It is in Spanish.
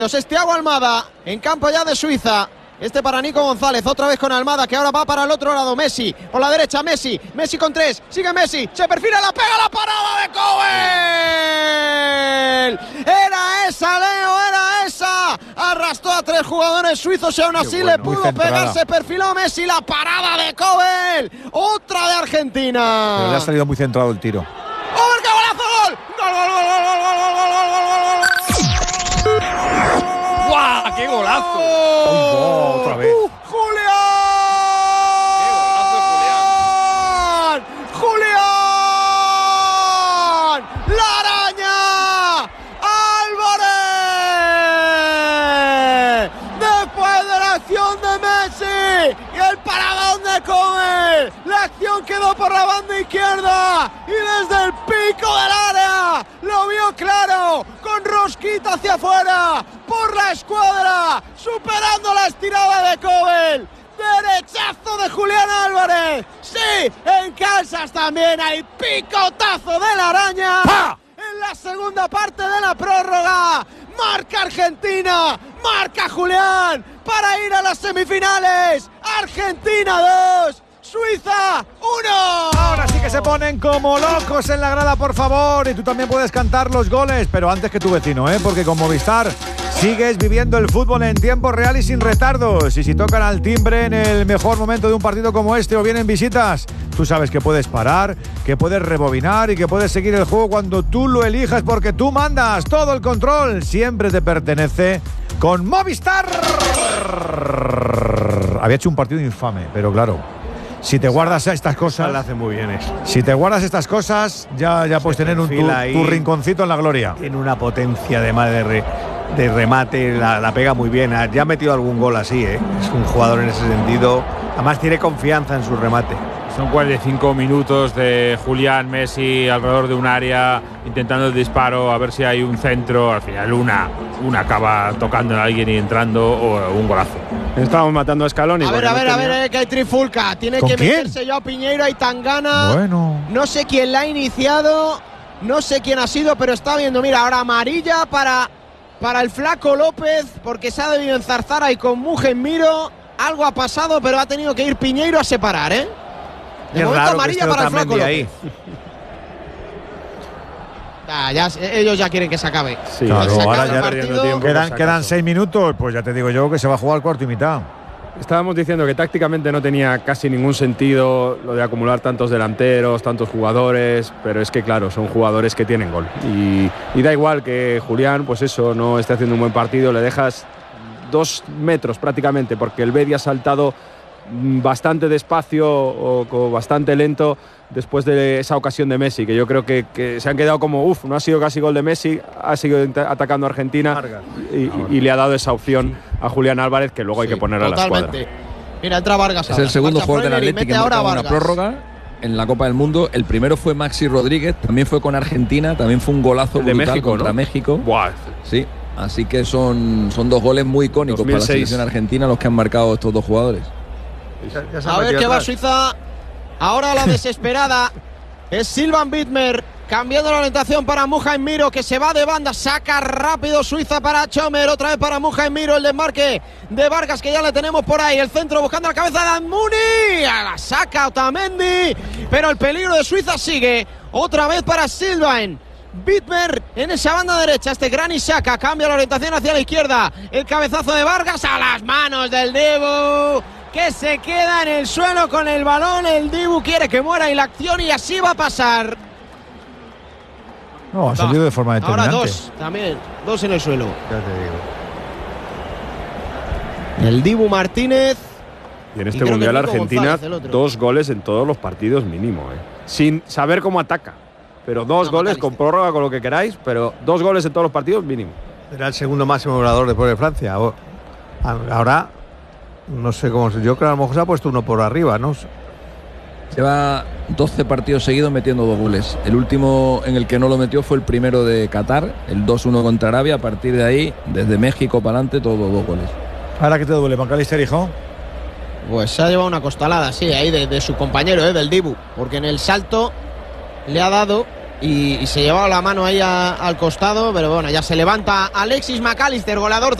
Es Thiago Almada en campo ya de Suiza. Este para Nico González, otra vez con Almada, que ahora va para el otro lado. Messi, por la derecha, Messi con 3, sigue Messi, se perfila, la pega, la parada de Kobel. Era esa, Leo, era esa. Arrastró a 3 jugadores suizos y aún así le pudo pegar, se perfiló Messi, la parada de Kobel. Otra de Argentina. Pero le ha salido muy centrado el tiro. ¡Oh, qué golazo! ¡Gol! ¡Gol, gol, gol, gol, gol, gol, gol, gol, gol! ¡Guau! ¡Qué golazo! Otra vez. ¡Julián! ¡Qué golazo de Julián! ¡Julián! ¡La araña! ¡Álvarez! Después de la acción de Messi y el paradón de Kobel, la acción quedó por la banda izquierda y desde el pico del área lo vio claro, con rosquita hacia afuera, por la escuadra, superando la estirada de Kobel. Derechazo de Julián Álvarez. Sí, en Kansas también hay picotazo de la araña. ¡Ah! En la segunda parte de la prórroga. Marca Argentina, marca Julián para ir a las semifinales. Argentina 2, Suiza 1. Ahora sí que se ponen como locos en la grada, por favor. Y tú también puedes cantar los goles, pero antes que tu vecino, porque con Movistar sigues viviendo el fútbol en tiempo real y sin retardos. Y si tocan al timbre en el mejor momento de un partido como este o vienen visitas, tú sabes que puedes parar, que puedes rebobinar y que puedes seguir el juego cuando tú lo elijas, porque tú mandas. Todo el control siempre te pertenece con Movistar. Había hecho un partido infame, pero claro, si te guardas estas cosas, lo hace muy bien eso. Si te guardas estas cosas, ya puedes tener tu rinconcito en la gloria. Tiene una potencia además de remate, la pega muy bien. Ya ha metido algún gol así, Es un jugador en ese sentido. Además tiene confianza en su remate. Son 45 minutos de Julián, Messi alrededor de un área, intentando el disparo, a ver si hay un centro. Al final una acaba tocando a alguien y entrando, o un golazo. Estábamos matando a Scaloni. A ver, que hay trifulca. Tiene que meterse ya Piñeiro y Tangana. Bueno. No sé quién la ha iniciado, no sé quién ha sido, pero está viendo. Mira, ahora amarilla para el Flaco López, porque se ha debido enzarzar ahí con Mujemiro. Algo ha pasado, pero ha tenido que ir Piñeiro a separar, De momento amarilla para el Flaco López. Ellos ya quieren que se acabe. Sí, claro, ahora ya perdiendo tiempo. Quedan 6 minutos, pues ya te digo yo que se va a jugar cuarto y mitad. Estábamos diciendo que tácticamente no tenía casi ningún sentido lo de acumular tantos delanteros, tantos jugadores, pero es que claro, son jugadores que tienen gol. Y da igual que Julián, pues eso, no esté haciendo un buen partido, le dejas 2 metros prácticamente, porque el Bedia ha saltado bastante despacio o bastante lento después de esa ocasión de Messi, que yo creo que se han quedado como no ha sido casi gol de Messi, ha seguido atacando a Argentina y le ha dado esa opción a Julián Álvarez, que luego hay que poner a la escuadra. Mira, entra Vargas. Es el segundo jugador del Atlético que marca una prórroga en la Copa del Mundo. El primero fue Maxi Rodríguez, también fue con Argentina, también fue un golazo brutal de México, contra México. Buah. Sí, así que son 2 goles muy icónicos 2006. Para la selección argentina los que han marcado estos 2 jugadores. A ver qué va Suiza. Ahora la desesperada es Silvan Widmer, cambiando la orientación para Mujemiro, que se va de banda, saca rápido Suiza para Chomer, otra vez para Mujemiro, el desmarque de Vargas, que ya le tenemos por ahí, el centro buscando la cabeza de Admuni, la saca Otamendi, pero el peligro de Suiza sigue, otra vez para Silvan Widmer en esa banda derecha, este gran Isaka, cambia la orientación hacia la izquierda, el cabezazo de Vargas a las manos del Dibu, que se queda en el suelo con el balón. El Dibu quiere que muera y la acción, y así va a pasar. No, ha salido de forma determinante. Ahora 2 también, 2 en el suelo. Ya te digo. El Dibu Martínez. Y en este Mundial Argentina, 2 goles en todos los partidos mínimo, sin saber cómo ataca. Pero 2 goles con prórroga, con lo que queráis, pero 2 goles en todos los partidos mínimo. Era el segundo máximo goleador después de Francia. Ahora no sé cómo. Yo creo que a lo mejor se ha puesto uno por arriba, ¿no? Lleva 12 partidos seguidos metiendo 2 goles. El último en el que no lo metió fue el primero de Qatar, el 2-1 contra Arabia. A partir de ahí, desde México para adelante, todos 2 goles. ¿Ahora qué te duele, McAllister, hijo? Pues se ha llevado una costalada, sí, ahí de su compañero, del Dibu. Porque en el salto le ha dado y se llevaba la mano ahí al costado, pero bueno, ya se levanta Alexis McAllister, goleador